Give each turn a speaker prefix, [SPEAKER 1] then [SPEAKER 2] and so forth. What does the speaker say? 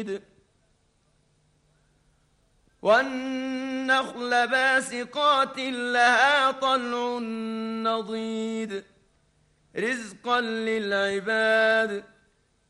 [SPEAKER 1] حميد والنخل باسقات لها طلع نضيد رزقا للعباد